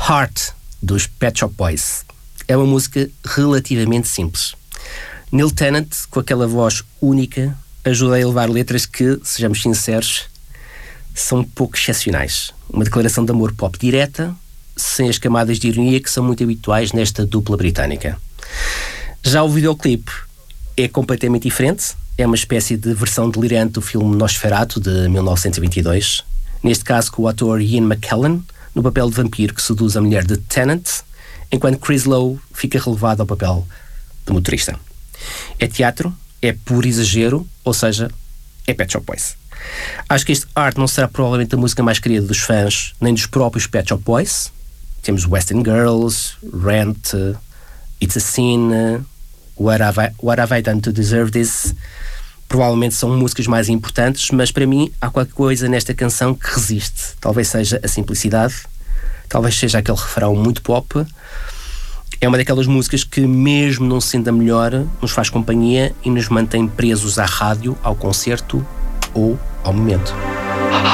Heart, dos Pet Shop Boys. É uma música relativamente simples. Neil Tennant, com aquela voz única, ajuda a elevar letras que, sejamos sinceros, são um pouco excepcionais. Uma declaração de amor pop direta, sem as camadas de ironia que são muito habituais nesta dupla britânica. Já o videoclipe é completamente diferente. É uma espécie de versão delirante do filme Nosferatu, de 1922. Neste caso com o ator Ian McKellen, no papel de vampiro que seduz a mulher de Tennant, enquanto Chris Lowe fica relevado ao papel de motorista. É teatro, é puro exagero, ou seja, é Pet Shop Boys. Acho que este Art não será provavelmente a música mais querida dos fãs, nem dos próprios Pet Shop Boys. Temos Western Girls, Rent, It's a Sin, What Have I Done to Deserve This? Provavelmente são músicas mais importantes, mas para mim há qualquer coisa nesta canção que resiste. Talvez seja a simplicidade, talvez seja aquele refrão muito pop. É uma daquelas músicas que, mesmo não sendo a melhor, nos faz companhia e nos mantém presos à rádio, ao concerto ou ao momento.